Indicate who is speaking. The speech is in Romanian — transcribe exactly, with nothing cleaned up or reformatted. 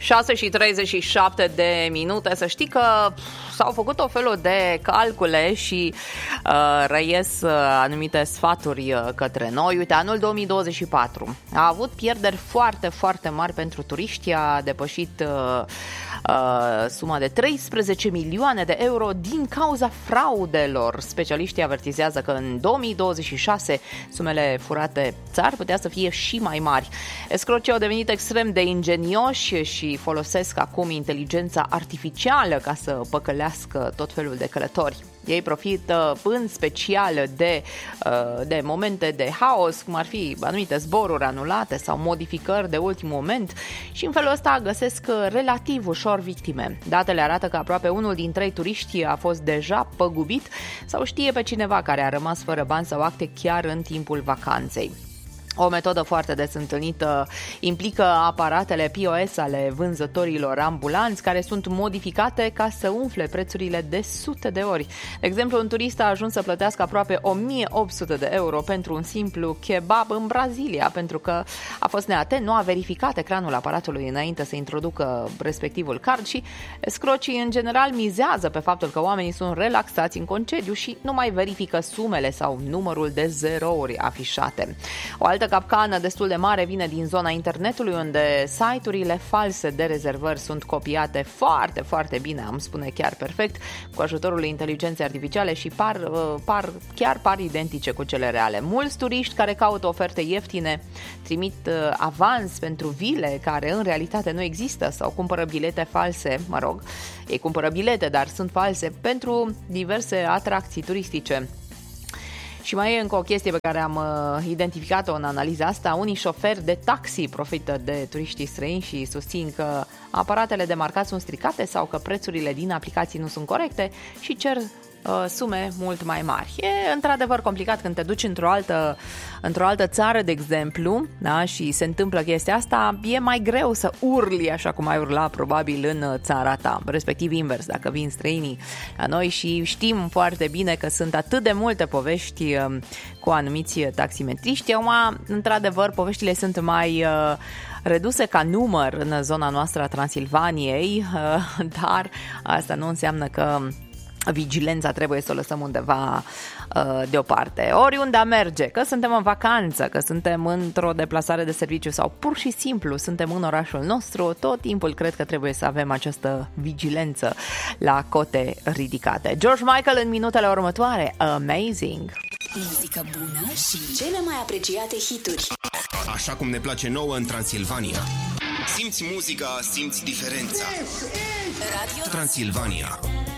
Speaker 1: șase și treizeci și șapte de minute. Să știi că s-au făcut o felul de calcule și uh, răies uh, anumite sfaturi uh, către noi. Uite, anul două mii douăzeci și patru a avut pierderi foarte, foarte mari pentru turiști. A depășit uh, uh, suma de treisprezece milioane de euro din cauza fraudelor. Specialiștii avertizează că în două mii douăzeci și șase sumele furate ți-ar putea să fie și mai mari. Escrocii au devenit extrem de ingenioși și folosesc acum inteligența artificială ca să păcălească tot felul de călători. Ei profită în special de, de momente de haos, cum ar fi anumite zboruri anulate sau modificări de ultim moment, și în felul ăsta găsesc relativ ușor victime. Datele arată că aproape unul din trei turiști a fost deja păgubit sau știe pe cineva care a rămas fără bani sau acte chiar în timpul vacanței. O metodă foarte des întâlnită implică aparatele P O S ale vânzătorilor ambulanți, care sunt modificate ca să umfle prețurile de sute de ori. De exemplu, un turist a ajuns să plătească aproape o mie opt sute de euro pentru un simplu kebab în Brazilia, pentru că a fost neatent, nu a verificat ecranul aparatului înainte să introducă respectivul card și escrocii în general mizează pe faptul că oamenii sunt relaxați în concediu și nu mai verifică sumele sau numărul de zerouri afișate. O altă capcană destul de mare vine din zona internetului, unde site-urile false de rezervări sunt copiate foarte, foarte bine, am spune chiar perfect, cu ajutorul inteligenței artificiale și par, par, chiar par identice cu cele reale. Mulți turiști care caută oferte ieftine trimit avans pentru vile care în realitate nu există sau cumpără bilete false, mă rog, ei cumpără bilete, dar sunt false pentru diverse atracții turistice. Și mai e încă o chestie pe care am uh, identificat-o în analiza asta. Unii șoferi de taxi profită de turiștii străini și susțin că aparatele de marcat sunt stricate sau că prețurile din aplicații nu sunt corecte și cer uh, sume mult mai mari. E într-adevăr complicat când te duci într-o altă, într-o altă țară, de exemplu, da, și se întâmplă chestia asta, e mai greu să urli așa cum ai urla probabil în țara ta, respectiv invers, dacă vin străinii la noi, și știm foarte bine că sunt atât de multe povești uh, cu anumiți taximetriști. Acum, într-adevăr, poveștile sunt mai uh, reduse ca număr în zona noastră a Transilvaniei, uh, dar asta nu înseamnă că vigilența trebuie să o lăsăm undeva uh, deoparte. Oriunde a merge, că suntem în vacanță, că suntem într-o deplasare de serviciu sau pur și simplu suntem în orașul nostru, tot timpul cred că trebuie să avem această vigilență la cote ridicate. George Michael în minutele următoare, Amazing.
Speaker 2: Muzică bună și cele mai apreciate hituri.
Speaker 3: Așa cum ne place nouă în Transilvania. Simți muzica, simți diferența. Radio Transilvania.